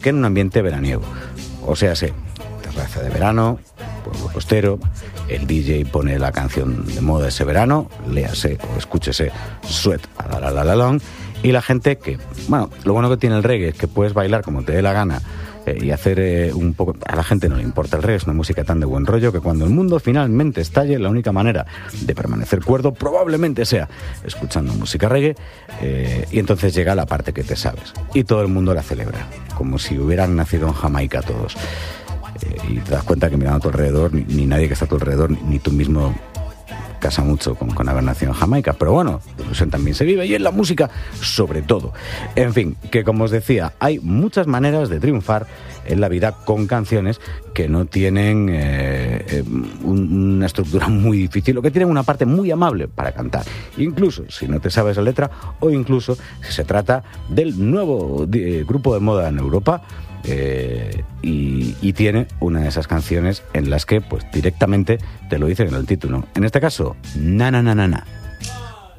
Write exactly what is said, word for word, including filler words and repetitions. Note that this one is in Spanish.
que en un ambiente veraniego. O sea, sé, terraza de verano, pueblo costero, el D J pone la canción de moda ese verano, léase o escúchese Sweat a la la la la long, y la gente que, bueno, lo bueno que tiene el reggae es que puedes bailar como te dé la gana eh, y hacer eh, un poco... A la gente no le importa el reggae, es una música tan de buen rollo que cuando el mundo finalmente estalle, la única manera de permanecer cuerdo probablemente sea escuchando música reggae, eh, y entonces llega la parte que te sabes. Y todo el mundo la celebra, como si hubieran nacido en Jamaica todos. Eh, y te das cuenta que mirando a tu alrededor, ni, ni nadie que está a tu alrededor, ni, ni tú mismo casa mucho con, con haber nacido en Jamaica, pero bueno, la ilusión también se vive y en la música sobre todo. En fin, que como os decía, hay muchas maneras de triunfar en la vida con canciones que no tienen eh, eh, un, una estructura muy difícil o que tienen una parte muy amable para cantar, incluso si no te sabes la letra o incluso si se trata del nuevo eh, grupo de moda en Europa. Eh, y, y tiene una de esas canciones en las que pues directamente te lo dicen en el título. En este caso, na na na na na.